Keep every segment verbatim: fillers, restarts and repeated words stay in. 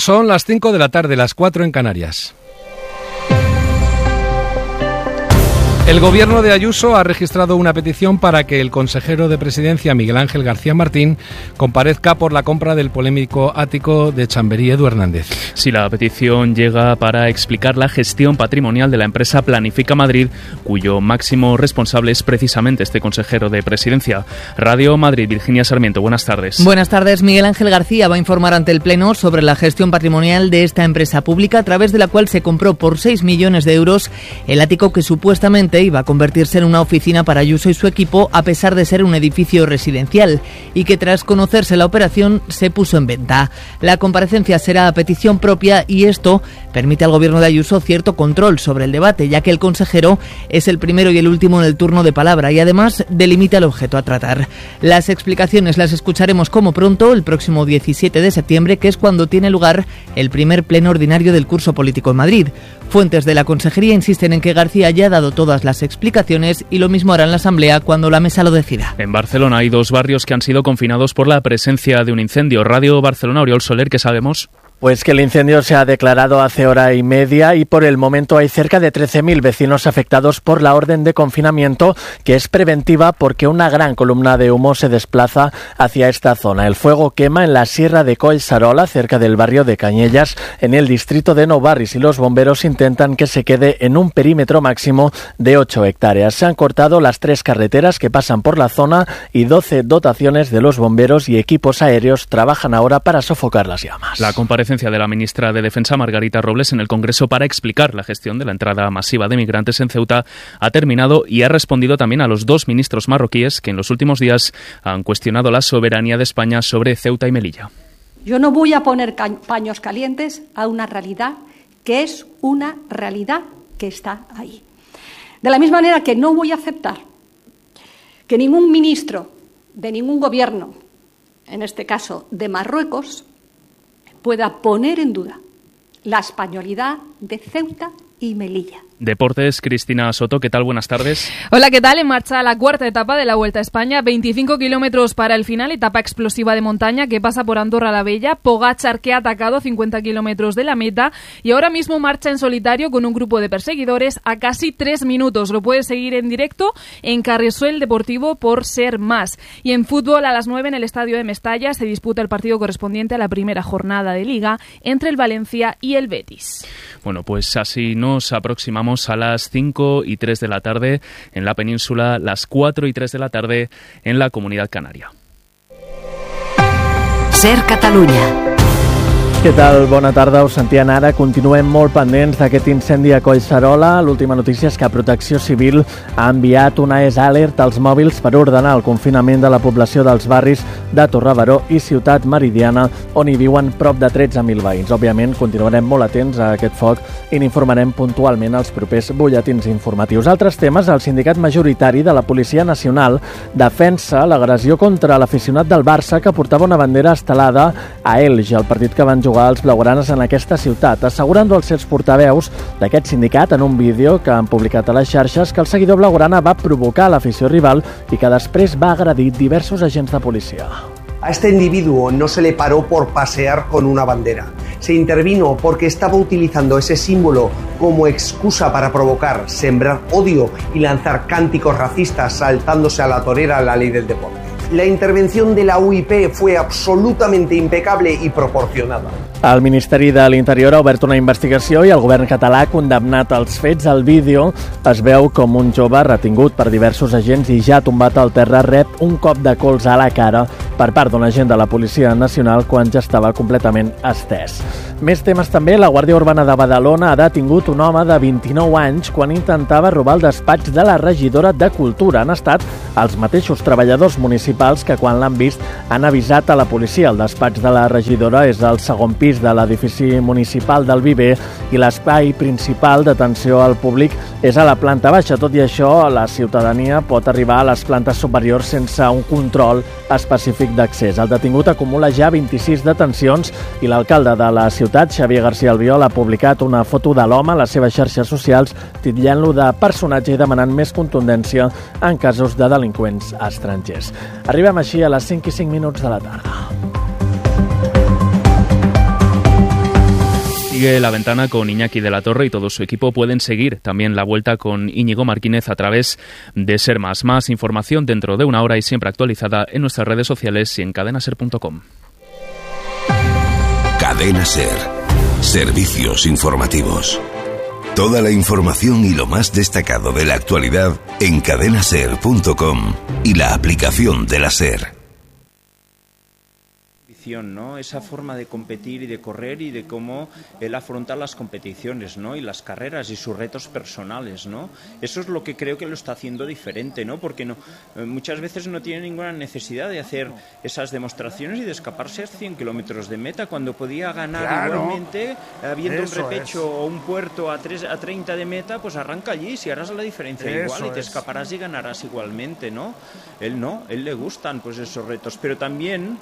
Son las cinco de la tarde, las cuatro en Canarias. El gobierno de Ayuso ha registrado una petición para que el consejero de Presidencia, Miguel Ángel García Martín, comparezca por la compra del polémico ático de Chamberí Edu Hernández. Sí, la petición llega para explicar la gestión patrimonial de la empresa Planifica Madrid, cuyo máximo responsable es precisamente este consejero de Presidencia. Radio Madrid, Virginia Sarmiento, buenas tardes. Buenas tardes. Miguel Ángel García va a informar ante el Pleno sobre la gestión patrimonial de esta empresa pública, a través de la cual se compró por seis millones de euros el ático que supuestamente iba a convertirse en una oficina para Ayuso y su equipo, a pesar de ser un edificio residencial, y que tras conocerse la operación se puso en venta. La comparecencia será a petición propia y esto permite al gobierno de Ayuso cierto control sobre el debate, ya que el consejero es el primero y el último en el turno de palabra y además delimita el objeto a tratar. Las explicaciones las escucharemos como pronto el próximo diecisiete de septiembre, que es cuando tiene lugar el primer pleno ordinario del curso político en Madrid. Fuentes de la Consejería insisten en que García ya ha dado todas las explicaciones y lo mismo hará en la Asamblea cuando la mesa lo decida. En Barcelona hay dos barrios que han sido confinados por la presencia de un incendio. Radio Barcelona, Oriol Soler, ¿qué sabemos? Pues que el incendio se ha declarado hace hora y media y por el momento hay cerca de trece mil vecinos afectados por la orden de confinamiento, que es preventiva porque una gran columna de humo se desplaza hacia esta zona. El fuego quema en la Sierra de Collserola, cerca del barrio de Cañellas, en el distrito de Nou Barris, y los bomberos intentan que se quede en un perímetro máximo de ocho hectáreas. Se han cortado las tres carreteras que pasan por la zona y doce dotaciones de los bomberos y equipos aéreos trabajan ahora para sofocar las llamas. La comparecencia de la ministra de Defensa, Margarita Robles, en el Congreso para explicar la gestión de la entrada masiva de migrantes en Ceuta ha terminado y ha respondido también a los dos ministros marroquíes que en los últimos días han cuestionado la soberanía de España sobre Ceuta y Melilla. Yo no voy a poner paños calientes a una realidad que es una realidad que está ahí. De la misma manera que no voy a aceptar que ningún ministro de ningún gobierno, en este caso de Marruecos, pueda poner en duda la españolidad de Ceuta y Melilla. Deportes, Cristina Soto, ¿qué tal? Buenas tardes. Hola, ¿qué tal? En marcha la cuarta etapa de la Vuelta a España, veinticinco kilómetros para el final, etapa explosiva de montaña que pasa por Andorra la Bella, Pogačar, que ha atacado cincuenta kilómetros de la meta y ahora mismo marcha en solitario con un grupo de perseguidores a casi tres minutos. Lo puedes seguir en directo en Carrusel Deportivo por Ser Más. Y en fútbol, a las nueve en el estadio de Mestalla se disputa el partido correspondiente a la primera jornada de Liga entre el Valencia y el Betis. Bueno, pues así nos aproximamos a las cinco y tres de la tarde en la península, las cuatro y tres de la tarde en la Comunidad Canaria. Ser Catalunya. Què tal? Bona tarda, us sentien ara. Continuem molt pendents d'aquest incendi a Collserola. L'última notícia és que Protecció Civil ha enviat una E S Alert als mòbils per ordenar el confinament de la població dels barris de Torrebaró i Ciutat Meridiana, on hi viuen prop de tretze mil veïns. Òbviament, continuarem molt atents a aquest foc i n'informarem puntualment als propers butlletins informatius. Altres temes, el sindicat majoritari de la Policia Nacional defensa l'agressió contra l'aficionat del Barça que portava una bandera estelada a Elx, el partit que van jugar jugar els blaugranes en aquesta ciutat, assegurant els seus portaveus d'aquest sindicat en un vídeo que han publicat a les xarxes que el seguidor blaugrana va provocar l'afició rival i que després va agredir diversos agents de policia. A este individuo no se le paró por pasear con una bandera. Se intervino porque estaba utilizando ese símbolo como excusa para provocar, sembrar odio y lanzar cánticos racistas, saltándose a la torera la ley del deporte. La intervención de la U I P fue absolutamente impecable y proporcionada. El Ministeri de l'Interior ha obert una investigació i el govern català ha condemnat els fets. Al vídeo es veu com un jove retingut per diversos agents i ja tombat al terra rep un cop de colze a la cara per part d'un agent de la Policia Nacional quan ja estava completament estès. Més temes també. La Guàrdia Urbana de Badalona ha detingut un home de vint-i-nou anys quan intentava robar el despatx de la regidora de Cultura. Han estat els mateixos treballadors municipals que quan l'han vist han avisat a la policia. El despatx de la regidora és al segon pis de l'edifici municipal del Viver i l'espai principal d'atenció al públic és a la planta baixa. Tot i això, la ciutadania pot arribar a les plantes superiors sense un control específic d'accés. El detingut acumula ja vint-i-sis detencions i l'alcalde de la ciutat, Xavier García Albiol, ha publicat una foto de l'home a les seves xarxes socials titllant-lo de personatge i demanant més contundència en casos de delinqüents estrangers. Arribem així a les cinc i cinc minuts de la tarda. Sigue La Ventana con Iñaki de la Torre y todo su equipo. Pueden seguir también la vuelta con Íñigo Martínez a través de Ser Más. Más información dentro de una hora y siempre actualizada en nuestras redes sociales y en cadena ser punto com. Cadena Ser. Servicios informativos. Toda la información y lo más destacado de la actualidad en cadena ser punto com y la aplicación de la SER. ¿no? Esa forma de competir y de correr y de cómo él afronta las competiciones, ¿no? Y las carreras y sus retos personales, ¿no? Eso es lo que creo que lo está haciendo diferente, ¿no? Porque no, muchas veces no tiene ninguna necesidad de hacer esas demostraciones y de escaparse a cien kilómetros de meta cuando podía ganar claro. igualmente habiendo Eso un repecho es. o un puerto a, tres, a treinta de meta, pues arranca allí, si harás la diferencia Eso igual y te es. escaparás y ganarás igualmente, ¿no? Él no, él le gustan pues esos retos, pero también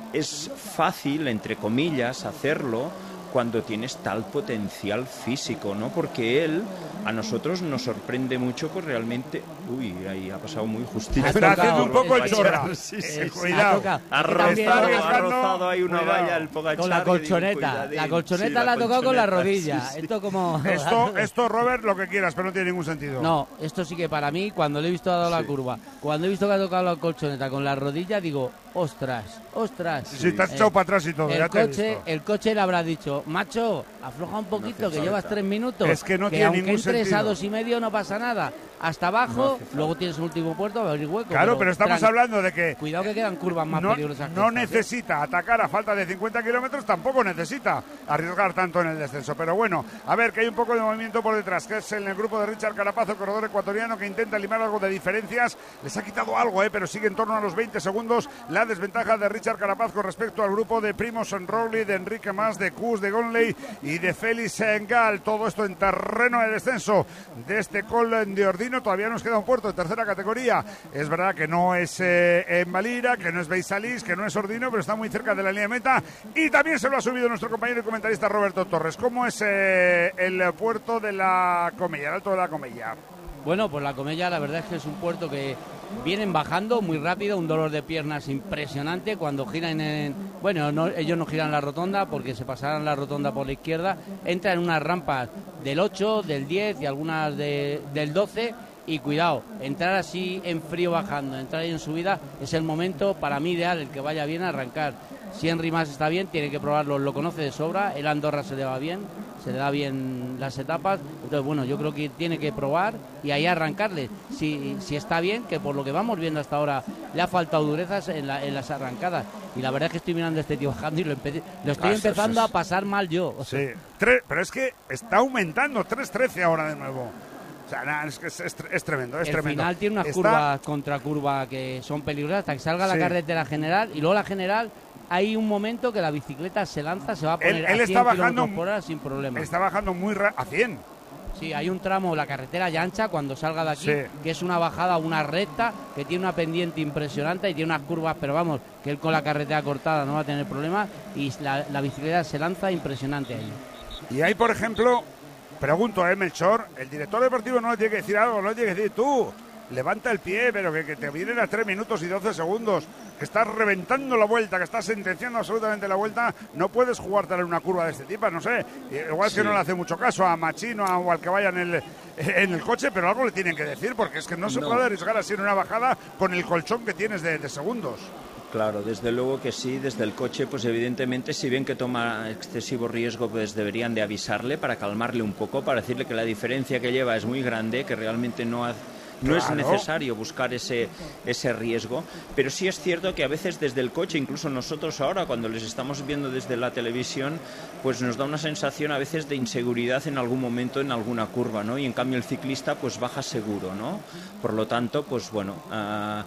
es fácil, entre comillas, hacerlo cuando tienes tal potencial físico, ¿no? Porque él, a nosotros nos sorprende mucho, pues realmente... Uy, ahí ha pasado muy justito. Está haciendo un poco el chorra. Sí, sí, es, cuidado. Ha, ha, rozado, ha rozado ahí una cuidado. valla el Pogačar. Con la colchoneta. Digo, la colchoneta sí, la, la ha tocado con la rodilla. Sí, sí. Esto como... Esto, esto, Robert, lo que quieras, pero no tiene ningún sentido. No, esto sí que para mí, cuando le he visto dado sí. la curva, cuando he visto que ha tocado la colchoneta con la rodilla, digo, ostras, ostras. Sí, sí te has echado eh, para atrás y todo, el ya coche, te he visto. El coche le habrá dicho, macho, afloja un poquito, no que llevas tres minutos. Es que no que tiene aunque ningún entres sentido. a dos y medio no pasa nada. Hasta abajo, no luego tienes un último puerto, va a abrir hueco. Claro, pero, pero estamos hablando de que... Cuidado que quedan curvas más no, peligrosas. No que necesita estas, ¿eh? atacar a falta de cincuenta kilómetros, tampoco necesita arriesgar tanto en el descenso. Pero bueno, a ver, que hay un poco de movimiento por detrás, que es en el grupo de Richard Carapaz, el corredor ecuatoriano, que intenta limar algo de diferencias. Les ha quitado algo, ¿eh? Pero sigue en torno a los veinte segundos la desventaja de Richard Carapaz con respecto al grupo de Primož Roglič, de Enrique Mas, de Kuss, de Gonley y de Félix Gall. Todo esto en terreno de descenso de este Col de Ordino. Todavía nos queda un puerto de tercera categoría. Es verdad que no es eh, en Valira, que no es Beisalís, que no es Ordino, pero está muy cerca de la línea de meta. Y también se lo ha subido nuestro compañero y comentarista Roberto Torres. ¿Cómo es eh, el puerto de la Comella, el Alto de la Comella? Bueno, pues la Comella la verdad es que es un puerto que vienen bajando muy rápido, un dolor de piernas impresionante cuando giran en... Bueno, no, ellos no giran la rotonda porque se pasarán la rotonda por la izquierda, entran en unas rampas del ocho, del diez y algunas de, del doce. Y cuidado, entrar así en frío bajando, entrar ahí en subida, es el momento para mí ideal, el que vaya bien a arrancar. Si Henry Mas está bien, tiene que probarlo, lo conoce de sobra, el Andorra se le va bien, se le da bien las etapas, entonces bueno, yo creo que tiene que probar y ahí arrancarle. Si, si está bien, que por lo que vamos viendo hasta ahora le ha faltado durezas en, la, en las arrancadas. Y la verdad es que estoy mirando a este tío bajando y lo, empe- lo estoy ah, empezando es, a pasar mal yo. O sea. Sí, Tre- pero es que está aumentando, tres trece ahora de nuevo. O sea, nah, es, es, es, es tremendo, es el tremendo. El final tiene unas Está... curvas contra curva que son peligrosas hasta que salga la sí. carretera general y luego la general hay un momento que la bicicleta se lanza, se va a poner él, a él cien está bajando kilómetros por hora sin problema. Está bajando muy ra- a cien. Sí, hay un tramo, la carretera ya ancha cuando salga de aquí, sí. que es una bajada, una recta, que tiene una pendiente impresionante y tiene unas curvas, pero vamos, que él con la carretera cortada no va a tener problema y la, la bicicleta se lanza impresionante ahí. Y ahí, por ejemplo... Pregunto, ¿eh, Melchor? El director deportivo no le tiene que decir algo, no le tiene que decir tú, levanta el pie, pero que, que te vienen a tres minutos y doce segundos, que estás reventando la vuelta, que estás sentenciando absolutamente la vuelta, no puedes jugártela en una curva de este tipo, no sé. Igual sí. es que no le hace mucho caso a Machino o al que vaya en el, en el coche, pero algo le tienen que decir, porque es que no se no. puede arriesgar así en una bajada con el colchón que tienes de, de segundos. Claro, desde luego que sí, desde el coche, pues evidentemente si ven que toma excesivo riesgo, pues deberían de avisarle para calmarle un poco, para decirle que la diferencia que lleva es muy grande, que realmente no ha, no claro. es necesario buscar ese, ese riesgo, pero sí es cierto que a veces desde el coche, incluso nosotros ahora cuando les estamos viendo desde la televisión, pues nos da una sensación a veces de inseguridad en algún momento en alguna curva, ¿no? Y en cambio el ciclista pues baja seguro, ¿no? Por lo tanto, pues bueno... Uh,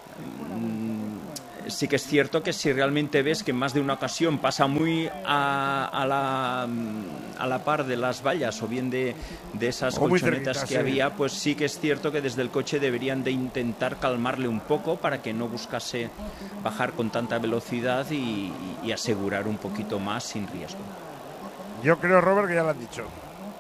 sí que es cierto que si realmente ves que en más de una ocasión pasa muy a, a, la, a la par de las vallas o bien de, de esas o colchonetas cerquita, que sí. había, pues sí que es cierto que desde el coche deberían de intentar calmarle un poco para que no buscase bajar con tanta velocidad y, y asegurar un poquito más sin riesgo. Yo creo, Robert, que ya lo han dicho.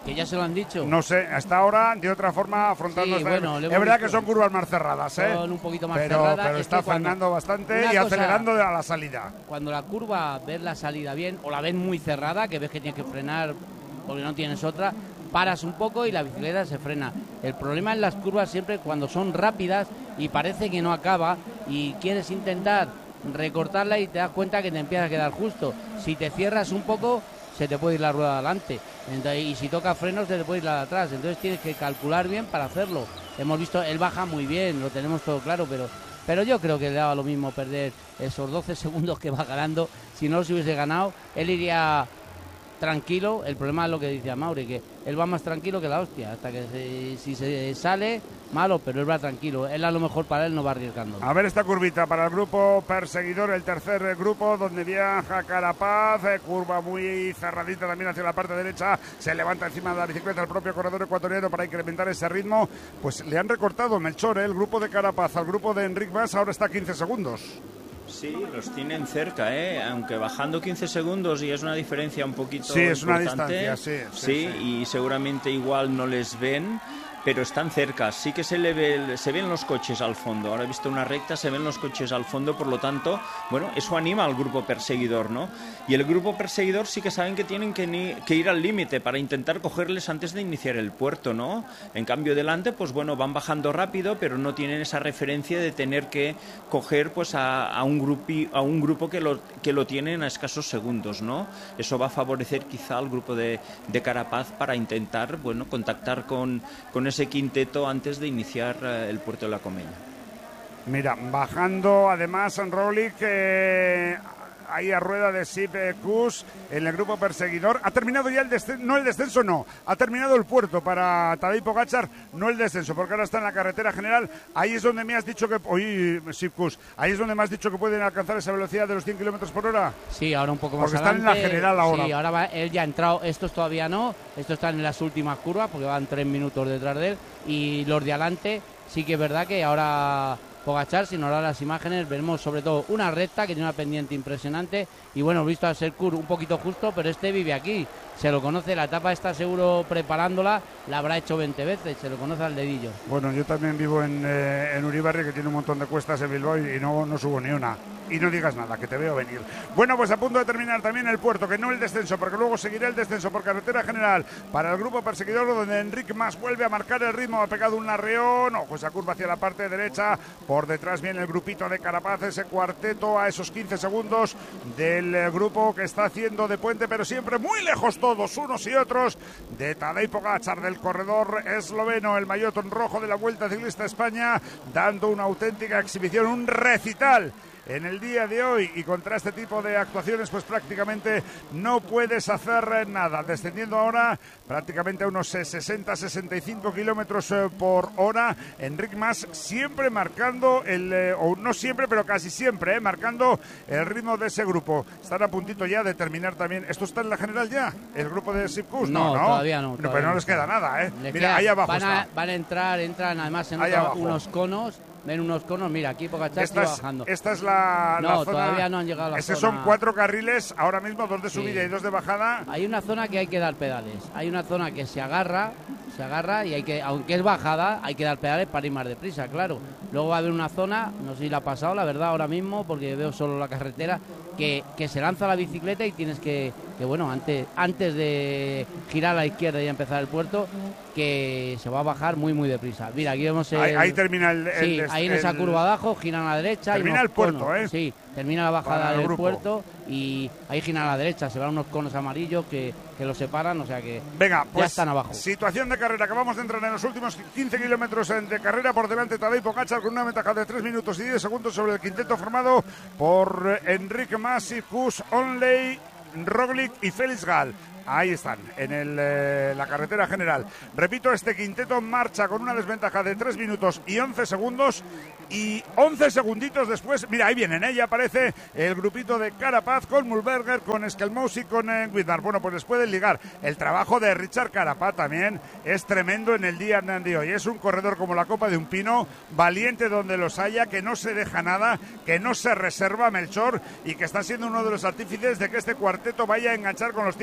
Que ya se lo han dicho. No sé, hasta ahora, de otra forma, afrontando... Sí, esta... bueno, es verdad visto. que son curvas más cerradas, ¿eh? Son un poquito más pero, cerradas. Pero es está frenando bastante y acelerando a la salida. Cuando la curva ves la salida bien o la ves muy cerrada, que ves que tienes que frenar porque no tienes otra, paras un poco y la bicicleta se frena. El problema en las curvas siempre cuando son rápidas y parece que no acaba y quieres intentar recortarla y te das cuenta que te empieza a quedar justo. Si te cierras un poco, se te puede ir la rueda adelante. Entonces, y si toca frenos, se te puede ir la de atrás. Entonces tienes que calcular bien para hacerlo. Hemos visto, él baja muy bien, lo tenemos todo claro, pero pero yo creo que le daba lo mismo perder esos doce segundos que va ganando. Si no los hubiese ganado, él iría tranquilo. El problema es lo que dice a Mauri, que él va más tranquilo que la hostia, hasta que se, si se sale, malo, pero él va tranquilo. Él a lo mejor para él no va arriesgando. A ver esta curvita para el grupo perseguidor, el tercer grupo, donde viaja Carapaz, eh, curva muy cerradita también hacia la parte derecha, se levanta encima de la bicicleta el propio corredor ecuatoriano para incrementar ese ritmo. Pues le han recortado, Melchor, eh, el grupo de Carapaz al grupo de Enric Mas, ahora está a quince segundos. Sí, los tienen cerca, ¿eh? Aunque bajando quince segundos y es una diferencia un poquito sí, es importante. Una distancia, sí, sí, sí, sí. Y seguramente igual no les ven, pero están cerca. Sí que se le ve, se ven los coches al fondo. Ahora he visto una recta, se ven los coches al fondo, por lo tanto, bueno, eso anima al grupo perseguidor, ¿no? Y el grupo perseguidor sí que saben que tienen que, ni, que ir al límite para intentar cogerles antes de iniciar el puerto, ¿no? En cambio, delante, pues bueno, van bajando rápido, pero no tienen esa referencia de tener que coger pues a, a, un, grupi, a un grupo que lo, que lo tienen a escasos segundos, ¿no? Eso va a favorecer quizá al grupo de, de Carapaz para intentar, bueno, contactar con, con ese quinteto antes de iniciar uh, el puerto de la Comella. Mira, bajando además en Roglic, eh, ahí a rueda de Sip Kuss en el grupo perseguidor. Ha terminado ya el descenso, no el descenso, no. Ha terminado el puerto para Tadej Pogačar, no el descenso, porque ahora está en la carretera general. Ahí es donde me has dicho que, oye, Sip Kuss, ahí es donde me has dicho que pueden alcanzar esa velocidad de los cien kilómetros por hora. Sí, ahora un poco más porque adelante. Porque están en la general ahora. Sí, ahora va, él ya ha entrado, estos todavía no, estos están en las últimas curvas, porque van tres minutos detrás de él, y los de adelante sí que es verdad que ahora Pogačar, si nos da las imágenes, veremos sobre todo una recta que tiene una pendiente impresionante y bueno, visto a Serkur un poquito justo, pero este vive aquí, se lo conoce, la etapa está seguro preparándola, la habrá hecho veinte veces, se lo conoce al dedillo. Bueno, yo también vivo en, eh, en Uribarri, que tiene un montón de cuestas en Bilbao y no, no subo ni una. Y no digas nada, que te veo venir. Bueno, pues a punto de terminar también el puerto, que no el descenso, porque luego seguirá el descenso por carretera general para el grupo perseguidor, donde Enric Mas vuelve a marcar el ritmo, ha pegado un arreón, ojo esa curva hacia la parte derecha, por detrás viene el grupito de Carapaz, ese cuarteto a esos quince segundos del grupo que está haciendo de puente, pero siempre muy lejos todos, unos y otros, de Tadej Pogačar, del corredor esloveno, el maillot rojo de la Vuelta Ciclista España, dando una auténtica exhibición, un recital en el día de hoy, y contra este tipo de actuaciones pues prácticamente no puedes hacer nada, descendiendo ahora prácticamente a unos sesenta a sesenta y cinco kilómetros por hora. Enric Mas siempre marcando el, eh, o no siempre pero casi siempre, eh, marcando el ritmo de ese grupo. Están a puntito ya de terminar también. ¿Esto está en la general ya? ¿El grupo de Sip Kuss? No, no, no, todavía no, todavía pero no no les queda nada, eh. Les Mira, queda, ahí abajo van a, está. van a entrar, entran además en otro, unos conos. Ven unos conos, mira, aquí Pogačar está bajando. Esta es la, no, la zona. Todavía no han llegado a la Esos zona. son cuatro carriles, ahora mismo dos de subida sí. y dos de bajada. Hay una zona que hay que dar pedales. Hay una zona que se agarra, se agarra y hay que, aunque es bajada, hay que dar pedales para ir más deprisa, claro. Luego va a haber una zona, no sé si la ha pasado, la verdad, ahora mismo, porque veo solo la carretera, que, que se lanza la bicicleta y tienes que, que bueno, antes, antes de girar a la izquierda y empezar el puerto, que se va a bajar muy, muy deprisa. Mira, aquí vemos el... Ahí, ahí termina el... el sí, ahí en esa el... curva abajo, giran a la derecha. Termina el puerto, conos, ¿eh? Sí, termina la bajada del grupo. puerto y ahí giran a la derecha. Se van unos conos amarillos que, que los separan, o sea que Venga, pues, ya están abajo. Situación de carrera, acabamos de entrar en los últimos quince kilómetros de carrera. Por delante Tadej Pogačar con una ventaja de tres minutos y diez segundos sobre el quinteto formado por Enric Mas, Sip Kuss, Onley, Roglic y Félix Gall. Ahí están, en el, eh, la carretera general. Repito, este quinteto marcha con una desventaja de tres minutos y once segundos. Y once segunditos después, mira, ahí vienen, ¿eh? Ya aparece el grupito de Carapaz con Mühlberger, con Skelmous y con eh, Widmar. Bueno, pues les pueden ligar. El trabajo de Richard Carapaz también es tremendo en el día de hoy. Es un corredor como la copa de un pino, valiente donde los haya, que no se deja nada, que no se reserva, Melchor, y que está siendo uno de los artífices de que este cuarteto vaya a enganchar con los cinco que marchan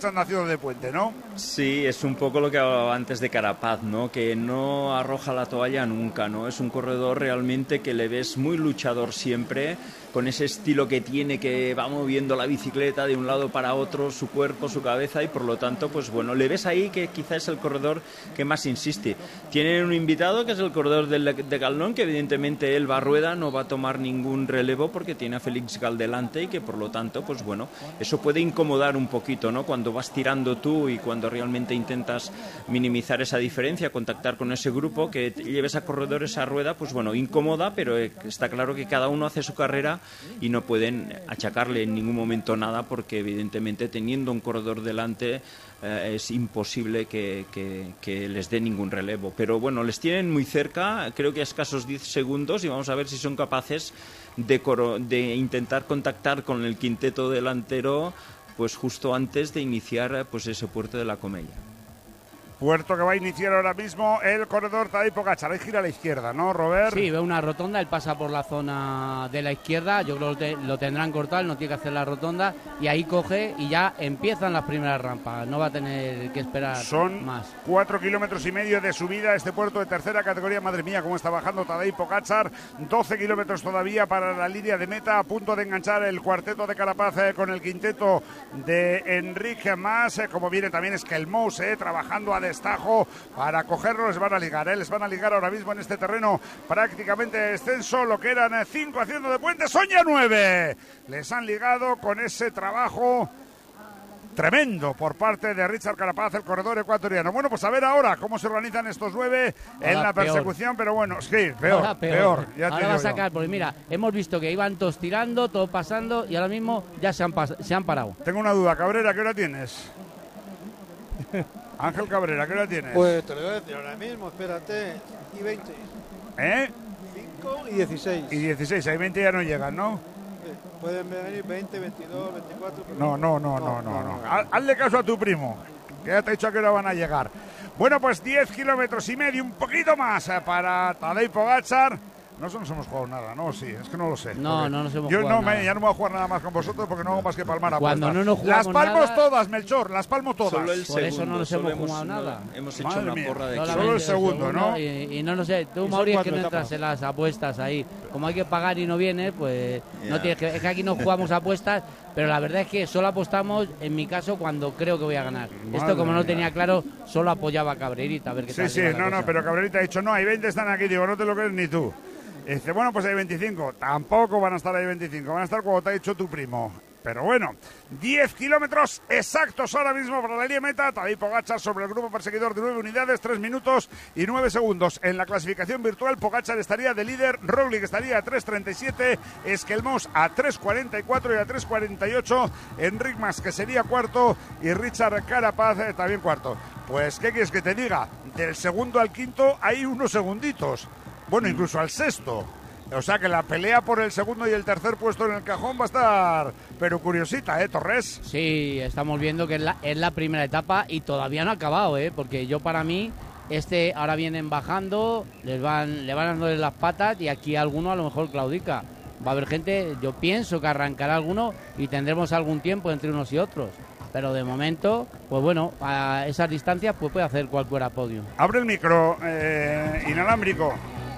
han nacido de puente, ¿no? Sí, es un poco lo que hablaba antes de Carapaz, ¿no? Que no arroja la toalla nunca, ¿no? Es un corredor realmente que le ves muy luchador siempre, con ese estilo que tiene, que va moviendo la bicicleta de un lado para otro, su cuerpo, su cabeza, y por lo tanto, pues bueno, le ves ahí que quizás es el corredor que más insiste. Tienen un invitado que es el corredor de, de Galnón, que evidentemente él va a rueda, no va a tomar ningún relevo porque tiene a Félix Gal delante, y que por lo tanto, pues bueno, eso puede incomodar un poquito, ¿no? Cuando vas tirando tú y cuando realmente intentas minimizar esa diferencia, contactar con ese grupo, que lleves a corredores a rueda, pues bueno, incomoda, pero está claro que cada uno hace su carrera y no pueden achacarle en ningún momento nada, porque evidentemente teniendo un corredor delante eh, es imposible que, que, que les dé ningún relevo. Pero bueno, les tienen muy cerca, creo que a escasos diez segundos, y vamos a ver si son capaces de, coro- de intentar contactar con el quinteto delantero pues justo antes de iniciar pues ese puerto de la Comella. Puerto que va a iniciar ahora mismo el corredor Tadej Pogačar. Ahí gira a la izquierda, ¿no, Robert? Sí, ve una rotonda, él pasa por la zona de la izquierda, yo creo que lo tendrán cortado, él no tiene que hacer la rotonda, y ahí coge y ya empiezan las primeras rampas, no va a tener que esperar Son más. Cuatro kilómetros y medio de subida a este puerto de tercera categoría. Madre mía, cómo está bajando Tadej Pogačar. doce kilómetros todavía para la línea de meta, a punto de enganchar el cuarteto de Carapaz eh, con el quinteto de Enric Mas, eh, como viene también Skelmous, eh, trabajando a destajo para cogerlo. Les van a ligar, ¿eh? les van a ligar ahora mismo en este terreno prácticamente extenso, lo que eran cinco haciendo de puente, son ya nueve. Les han ligado con ese trabajo tremendo por parte de Richard Carapaz, el corredor ecuatoriano. Bueno, pues a ver ahora cómo se organizan estos nueve ahora en la persecución, peor. Pero bueno, sí, peor, ahora peor. peor. Ya ahora va a sacar, yo. Porque mira, hemos visto que iban todos tirando, todos pasando, y ahora mismo ya se han, pas- se han parado. Tengo una duda, Cabrera, ¿qué hora tienes? Ángel Cabrera, ¿qué hora tienes? Pues te lo voy a decir ahora mismo, espérate, y veinte. ¿Eh? cinco y dieciséis. Y dieciséis, ahí veinte ya no llegan, ¿no? Sí, pueden venir veinte, veintidós, veinticuatro. No, no, no, no, no, no. Hazle caso a tu primo, que ya te he dicho a qué hora van a llegar. Bueno, pues diez kilómetros y medio, un poquito más para Tadej Pogačar. No nos hemos jugado nada, ¿no? Sí, es que no lo sé. No, no nos hemos yo jugado no me, nada. Ya no me voy a jugar nada más con vosotros porque no hago más que palmar a Cuando no nos Las palmo nada, todas, Melchor, las palmo todas. Solo el Por segundo, eso no nos hemos hemos, jugado nada. No, hemos hecho Madre una mía. porra de Solamente Solo el segundo, ¿no? Y, y no, no sé, tú, Mauri, es que no entras en las apuestas ahí. Como hay que pagar y no viene, pues yeah. no tienes que, es que aquí no jugamos apuestas, pero la verdad es que solo apostamos, en mi caso, cuando creo que voy a ganar. Madre Esto, como no tenía claro, solo apoyaba a Cabrerita, a ver qué sí, tal. Sí, sí, no, no, pero Cabrerita ha dicho, no, hay veinte están aquí, digo, no te lo crees ni tú. Y dice, bueno, pues hay veinticinco. Tampoco van a estar ahí veinticinco, van a estar como te ha dicho tu primo. Pero bueno, diez kilómetros exactos ahora mismo para la línea meta. Tadej Pogačar sobre el grupo perseguidor de nueve unidades, tres minutos y nueve segundos. En la clasificación virtual, Pogačar estaría de líder, Roglic estaría a tres treinta y siete, Skelmous a tres cuarenta y cuatro y a tres cuarenta y ocho, Enric Mas, que sería cuarto, y Richard Carapaz eh, también cuarto. Pues, ¿qué quieres que te diga? Del segundo al quinto hay unos segunditos. Bueno, incluso al sexto. O sea que la pelea por el segundo y el tercer puesto en el cajón va a estar, pero curiosita, ¿eh, Torres? Sí, estamos viendo que es la, es la primera etapa y todavía no ha acabado, ¿eh? Porque yo, para mí, este ahora vienen bajando, les van, le van dando las patas, y aquí alguno a lo mejor claudica. Va a haber gente, yo pienso que arrancará alguno y tendremos algún tiempo entre unos y otros. Pero de momento, pues bueno, a esas distancias pues puede hacer cualquiera podio. Abre el micro, eh, inalámbrico.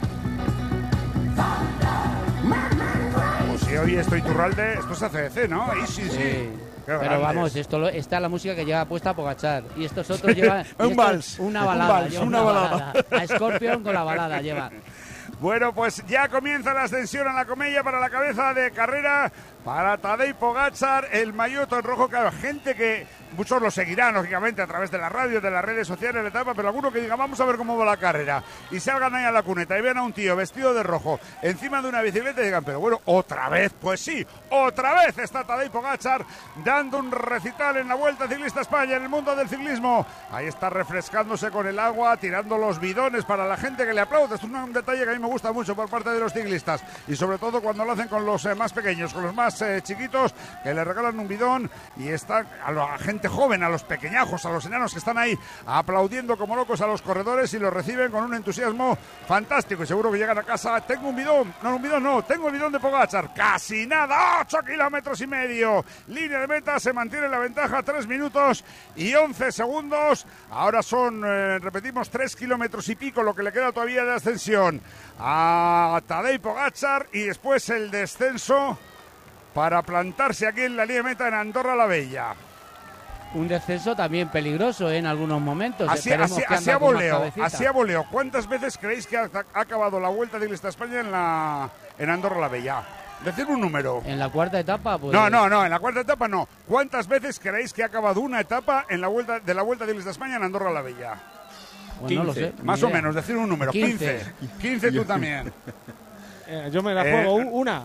Como si hoy estoy Iturralde, esto es A C D C, ¿no? Ahí sí, sí. sí. Pero grandes. Vamos, esto lo, esta es la música que lleva puesta a Pogačar. Y estos otros llevan... un vals. Una balada. Un vals, una, una balada. balada. A Scorpion con la balada lleva. Bueno, pues ya comienza la ascensión a la Comella para la cabeza de carrera para Tadej Pogačar, el maillot en rojo. Claro, gente que muchos lo seguirán, lógicamente, a través de la radio, de las redes sociales, la etapa, pero alguno que diga, vamos a ver cómo va la carrera, y salgan ahí a la cuneta y vean a un tío vestido de rojo encima de una bicicleta y digan, pero bueno, otra vez, pues sí, otra vez está Tadej Pogačar dando un recital en la Vuelta Ciclista España, en el mundo del ciclismo. Ahí está refrescándose con el agua, tirando los bidones para la gente que le aplaude. Esto es un detalle que a mí me gusta mucho por parte de los ciclistas, y sobre todo cuando lo hacen con los eh, más pequeños, con los más más eh, chiquitos que le regalan un bidón y está a la gente joven, a los pequeñajos, a los enanos que están ahí aplaudiendo como locos a los corredores y los reciben con un entusiasmo fantástico y seguro que llegan a casa. Tengo un bidón, no un bidón, no, tengo el bidón de Pogačar, casi nada, ocho kilómetros y medio, línea de meta, se mantiene la ventaja, tres minutos y once segundos, ahora son, eh, repetimos, tres kilómetros y pico lo que le queda todavía de ascensión a Tadej Pogačar y después el descenso para plantarse aquí en la línea de meta en Andorra la Bella. Un descenso también peligroso, ¿eh? En algunos momentos. Así, así, así a voleo, así a voleo. ¿Cuántas veces creéis que ha, ha acabado la Vuelta Ciclista a España en la en Andorra la Bella? Decid un número. En la cuarta etapa, pues. No, no, no, en la cuarta etapa no. ¿Cuántas veces creéis que ha acabado una etapa en la vuelta de la Vuelta Ciclista a España en Andorra la Bella? Pues no lo sé. Más o menos, decir un número. quince. quince tú también. Eh, yo me la juego. Eh, una.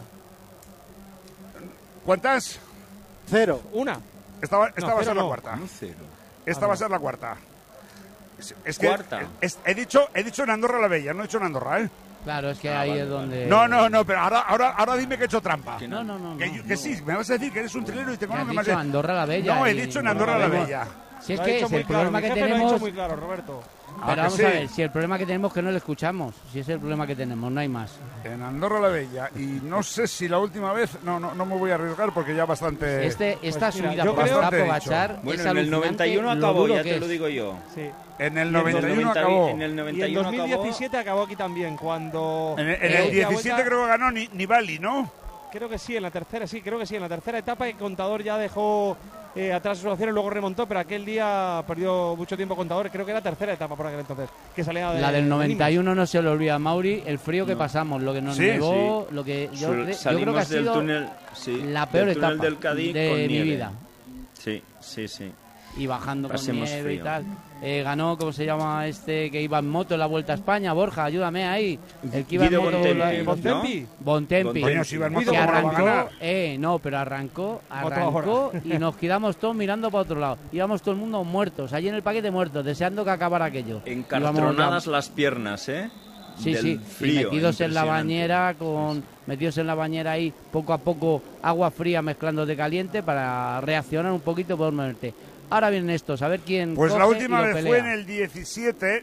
¿Cuántas? Cero. Una. Esta, va, esta no, va a ser no. la cuarta. No, cero. Esta ah, va a no. ser la cuarta. Es, es que Cuarta. Es, he, dicho, he dicho en Andorra la Bella, no he dicho en Andorra, ¿eh? Claro, es que Ah, ahí vale, es donde... No, no, no, pero ahora, ahora, ahora dime que he hecho trampa. No, no, no. Que, no, que no. sí, me vas a decir que eres un trilero y te Que has conozco dicho más de... Andorra la Bella. No, he y- dicho en Andorra la Bella. Si es Lo ha que dicho es muy el claro, problema mi que jefe lo ha tenemos... dicho muy claro, Roberto. Ah, Pero que vamos sí. a ver, si el problema que tenemos es que no le escuchamos. Si es el problema que tenemos, no hay más. En Andorra la Bella. Y no sé si la última vez... No, no, no me voy a arriesgar porque ya bastante... Este, esta Pues mira, subida yo por creo- esta Bastante Pogačar dicho. Bueno, es en el noventa y uno alucinante lo acabó, duro ya que te lo es. digo yo. Sí. En el Y noventa y uno noventa acabó. En el Y noventa en y uno dos mil acabó. diecisiete acabó aquí también, cuando... En, en eh, el la diecisiete vuelta- creo que ganó Ni- Nibali, ¿no? Creo que sí, en la tercera, sí, creo que sí, en la tercera etapa el Contador ya dejó eh, atrás sus opciones, luego remontó, pero aquel día perdió mucho tiempo Contador, creo que era la tercera etapa por aquel entonces, que salía de... La del de noventa y Nimes. uno no se le olvida a Mauri, el frío que No. pasamos, lo que nos Sí, nevó, lo que yo, Sul- cre- yo salimos creo que ha del sido túnel, sí, la peor del túnel etapa del Cadí de con mi nieve. vida. Sí, sí, sí. Y bajando con Pasemos nieve y frío. tal. Eh, ganó, ¿cómo se llama este que iba en moto en la Vuelta a España? Borja, ayúdame ahí. El que iba Guido en moto... Bontempi, la- Eh, ¿no? Bontempi. Bontempi. Coño, si iba en moto, que ¿cómo no va a arrancó, ganar? eh, no, pero arrancó, Moto arrancó ahora. y nos quedamos todos mirando para otro lado. Íbamos todo el mundo muertos, allí en el paquete muertos, deseando que acabara aquello. Encartronadas Íbamos- las piernas, ¿eh? Sí, Del sí, frío, y metidos en la impresionante. bañera, con metidos en la bañera ahí, poco a poco, agua fría mezclando de caliente para reaccionar un poquito y poder moverte. Ahora vienen estos, a ver quién Pues la coge última y lo vez pelea. fue en el diecisiete.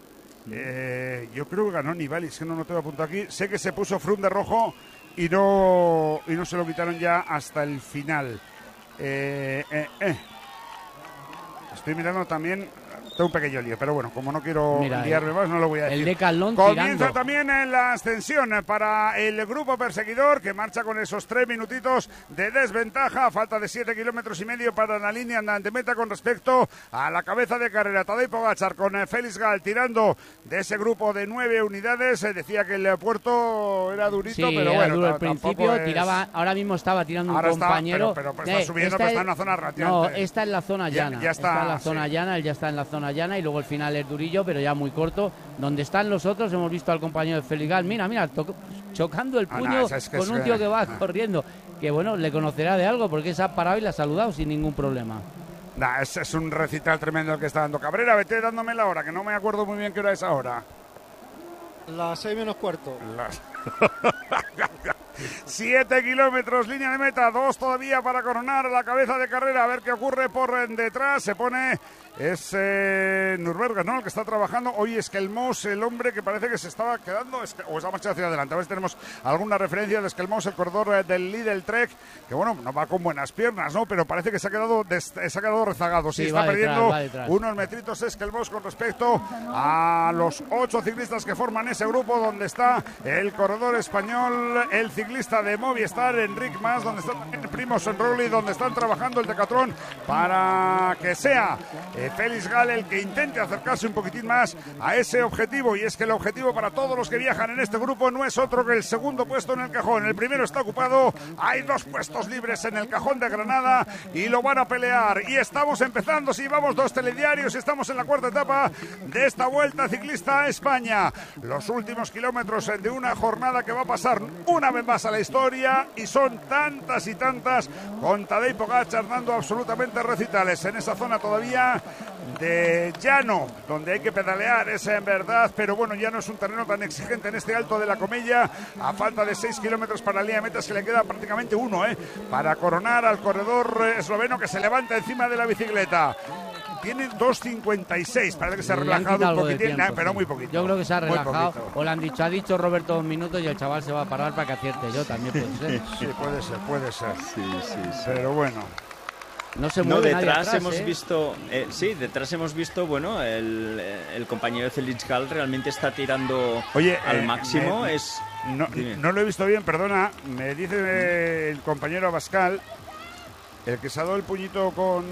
Eh, yo creo que ganó Nibali, es que no lo tengo apuntado aquí. Sé que se puso Froome de rojo y no, y no se lo quitaron ya hasta el final. Eh, eh, eh. Estoy mirando también. Tengo un pequeño lío, pero bueno, como no quiero Mira, liarme el- más, no lo voy a decir. el Decathlon Comienza tirando. también en la ascensión para el grupo perseguidor que marcha con esos tres minutitos de desventaja, falta de siete kilómetros y medio para la línea de meta con respecto a la cabeza de carrera. Tadej Pogačar con eh, Félix Gal tirando de ese grupo de nueve unidades. Eh, decía que el puerto era durito, Sí, pero era bueno, duro al ta- tampoco principio, es- tiraba, ahora mismo estaba tirando Ahora un está, compañero. pero- pero está Eh, subiendo, esta pero está es- en la zona No, radiante. esta es la zona Ya- llana. ya está, en la zona sí. llana, él ya está en la zona llana y luego el final es durillo, pero ya muy corto. Donde están los otros, hemos visto al compañero de Feligal, mira, mira, to- chocando el Ah, no, puño esa es que con es un que- tío que va ah. corriendo. Que bueno, le conocerá de algo porque se ha parado y le ha saludado sin ningún problema. Nah, es, es un recital tremendo el que está dando Cabrera. Vete dándome la hora, que no me acuerdo muy bien qué hora es ahora. Las seis menos cuarto. Las... Siete kilómetros, línea de meta, dos todavía para coronar a la cabeza de carrera, a ver qué ocurre por detrás. Se pone ese Nürburgring, ¿no? El que está trabajando. Hoy es que el Moss, el hombre que parece que se estaba quedando, es que, o está marchando hacia adelante. A ver si tenemos alguna referencia de Esquelmos, el corredor eh, del Lidl Trek, que bueno, no va con buenas piernas, ¿no? Pero parece que se ha quedado, des- se ha quedado rezagado. Sí, Sí, está va detrás, perdiendo va detrás. unos metritos Esquelmos con respecto a los ocho ciclistas que forman ese grupo, donde está el corredor español, el ciclista de Movistar, Enric Mas, donde está también Primož Roglič, donde están trabajando el Decathlon para que sea eh, Félix Gal el que intente acercarse un poquitín más a ese objetivo. Y es que el objetivo para todos los que viajan en este grupo no es otro que el segundo puesto en el cajón. El primero está ocupado, hay dos puestos libres en el cajón de Granada y lo van a pelear. Y estamos empezando, si vamos dos telediarios, estamos en la cuarta etapa de esta Vuelta Ciclista a España. Los últimos kilómetros de una jornada que va a pasar una vez más pasa la historia y son tantas y tantas con Tadej Pogačar dando absolutamente recitales en esa zona todavía de llano, donde hay que pedalear, es en verdad, pero bueno, ya no es un terreno tan exigente en este alto de la Comella, a falta de seis kilómetros para la línea de metas, que le queda prácticamente uno, ¿eh? para coronar al corredor esloveno que se levanta encima de la bicicleta. Tiene dos cincuenta y seis, parece que se ha relajado un poquitín, tiempo, nah, pero sí. muy poquito. Yo creo que se ha relajado, o le han dicho, ha dicho Roberto dos minutos y el chaval se va a parar para que acierte. Yo también puede ser. Sí, puede ser, puede ser. Sí, sí, sí. Pero bueno. No se mueve no, detrás atrás, hemos ¿eh? visto, eh, sí, detrás hemos visto, bueno, el, el compañero de Felix Gall realmente está tirando Oye, al eh, máximo. Me, es no, no lo he visto bien, perdona. Me dice eh, el compañero Abascal, el que se ha dado el puñito con,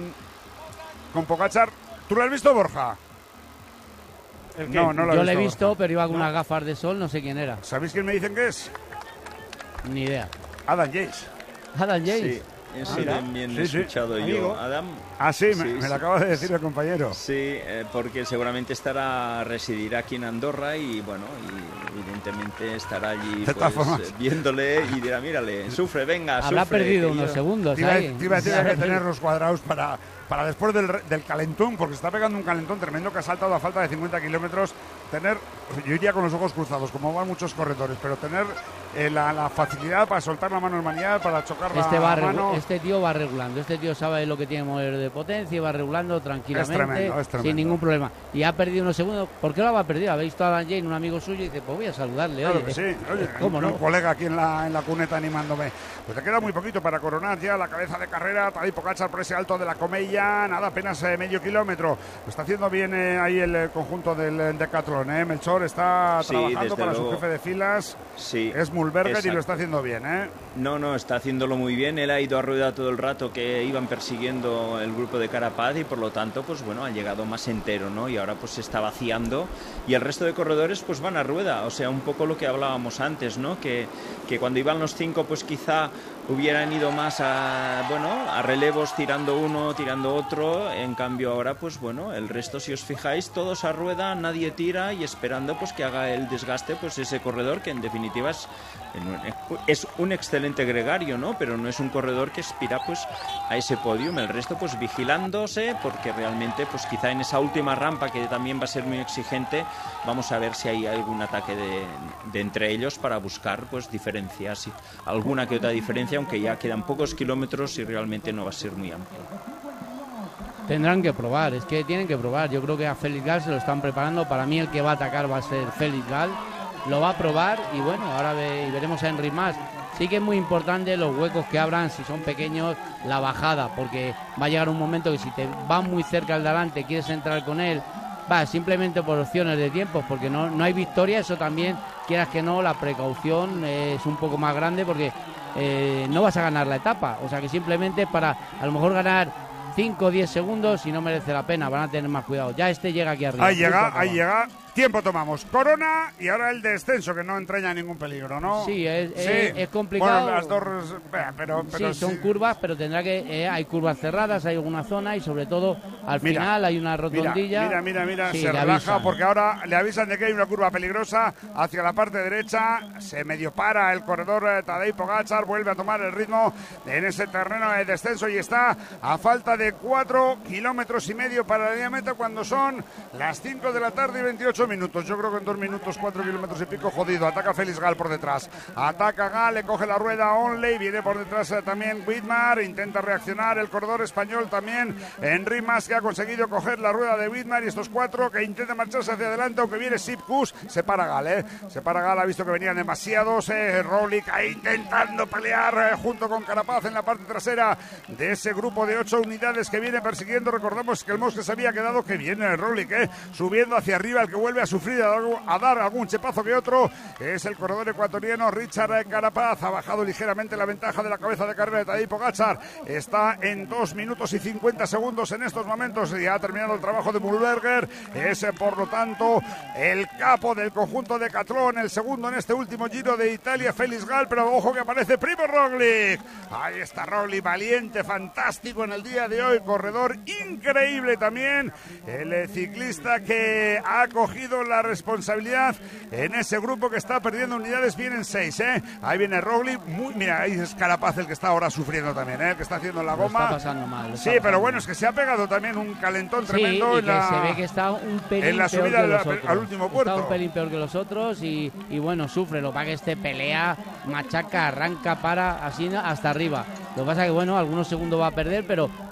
con Pogačar. ¿Tú lo has visto, Borja? No, no lo he Yo visto, lo he visto, Borja. Pero iba con no. unas gafas de sol, no sé quién era. ¿Sabéis quién me dicen que es? Ni idea. Adam Yates. Adam Yates. Sí. Eso ah, también sí, he escuchado sí. yo. Adam. Ah, sí, sí me, me sí. lo acaba de decir el compañero. Sí, eh, porque seguramente estará, residirá aquí en Andorra y, bueno, y evidentemente estará allí pues, viéndole y dirá, mírale, sufre, venga, Habrá sufre. perdido unos yo... segundos Te iba, ahí. Te iba a decir que tenerlos cuadrados para, para después del, del calentón, porque se está pegando un calentón tremendo que ha saltado a falta de cincuenta kilómetros. Tener, yo iría con los ojos cruzados, como van muchos corredores, pero tener eh, la, la facilidad para soltar la mano en manial, para chocar este la va mano. Este tío va regulando, este tío sabe lo que tiene que mover de potencia y va regulando tranquilamente, es tremendo, es tremendo. sin ningún problema. Y ha perdido unos segundos. ¿Por qué lo ha perdido? Habéis visto a Dan Jane, un amigo suyo, y dice, pues voy a saludarle. Claro oye, que sí, oye, ¿cómo un, no? un colega aquí en la, en la cuneta animándome. Pues te queda muy poquito para coronar ya la cabeza de carrera. Tadej Pogačar por ese alto de la Comella, nada, apenas eh, medio kilómetro. Lo está haciendo bien eh, ahí el eh, conjunto del eh, Decathlon, ¿eh? Melchor está sí, trabajando para luego. Su jefe de filas, sí, es Mulberger, exacto. Y lo está haciendo bien, ¿eh? No, no, está haciéndolo muy bien. Él ha ido a rueda todo el rato que iban persiguiendo el grupo de Carapaz y por lo tanto, pues bueno, ha llegado más entero, ¿no? Y ahora pues se está vaciando y el resto de corredores pues van a rueda, o sea, un poco lo que hablábamos antes, ¿no? Que, que cuando iban los cinco pues quizá hubieran ido más a, bueno, a relevos tirando uno, tirando otro, en cambio ahora pues bueno, el resto si os fijáis todos a rueda, nadie tira y esperando pues que haga el desgaste pues ese corredor que en definitiva es, es un excelente gregario, ¿no? Pero no es un corredor que aspira pues a ese podium, el resto pues vigilándose porque realmente pues quizá en esa última rampa que también va a ser muy exigente vamos a ver si hay algún ataque de, de entre ellos para buscar pues diferencias, alguna que otra diferencia, aunque ya quedan pocos kilómetros y realmente no va a ser muy amplio. Tendrán que probar, es que tienen que probar. Yo creo que a Felix Gall se lo están preparando. Para mí el que va a atacar va a ser Felix Gall. Lo va a probar y bueno, ahora ve, veremos a Enric Mas. Sí que es muy importante los huecos que abran, si son pequeños, la bajada, porque va a llegar un momento que si te va muy cerca al delante, quieres entrar con él, va simplemente por opciones de tiempos, porque no, no hay victoria. Eso también, quieras que no, la precaución es un poco más grande porque eh, no vas a ganar la etapa, o sea que simplemente para a lo mejor ganar cinco o diez segundos y no merece la pena, van a tener más cuidado. Ya este llega aquí arriba. Ahí llega, ahí llega. Tiempo tomamos. Corona y ahora el descenso, que no entraña ningún peligro, ¿no? Sí, es, sí. es, es complicado. Bueno, las dos... Pero, pero sí, son sí. curvas, pero tendrá que... Eh, hay curvas cerradas, hay alguna zona y sobre todo al mira, final hay una rotondilla. Mira, mira, mira, sí, se relaja avisan. Porque ahora le avisan de que hay una curva peligrosa hacia la parte derecha. Se medio para el corredor Tadej Pogačar, vuelve a tomar el ritmo en ese terreno de descenso y está a falta de cuatro kilómetros y medio para la línea meta cuando son las cinco de la tarde y veintiocho minutos. Yo creo que en dos minutos, cuatro kilómetros y pico, jodido. Ataca Felix Gall por detrás. Ataca Gall, le coge la rueda a Onley, viene por detrás eh, también Widmar, intenta reaccionar el corredor español también. Enric Mas, que ha conseguido coger la rueda de Widmar y estos cuatro que intentan marcharse hacia adelante, aunque viene Sipkus, se para Gall, eh. Se para Gall, ha visto que venían demasiados. Eh, Roglic ahí intentando pelear eh, junto con Carapaz en la parte trasera de ese grupo de ocho unidades que viene persiguiendo. Recordamos que el Mosque se había quedado, que viene Roglic, eh, subiendo hacia arriba, el que vuelve a sufrir, a dar, a dar algún chepazo que otro, es el corredor ecuatoriano Richard Carapaz. Ha bajado ligeramente la ventaja de la cabeza de carrera de Tadej Pogačar. Está en dos minutos y cincuenta segundos en estos momentos. momentos ya ha terminado el trabajo de Mühlberger. Ese, por lo tanto, el capo del conjunto de Decathlon, el segundo en este último Giro de Italia, Félix Gal, pero ojo que aparece Primo Roglic. Ahí está Roglic, valiente, fantástico en el día de hoy, corredor increíble también, el ciclista que ha cogido la responsabilidad en ese grupo que está perdiendo unidades. Vienen seis, ¿eh? Ahí viene Roglic, muy, mira, ahí es Carapaz el que está ahora sufriendo también, ¿eh? El que está haciendo la goma. Lo está pasando mal. Lo sí, está pero pasando bueno, mal. es que se ha pegado también un calentón Sí, tremendo y en que la, se ve que está un pelín en la peor subida que al, los otros. al último puerto. Está un pelín peor que los otros y, y bueno, sufre. Lo que pasa que este pelea, machaca, arranca, para, así hasta arriba. Lo que pasa que bueno, algunos segundos va a perder, pero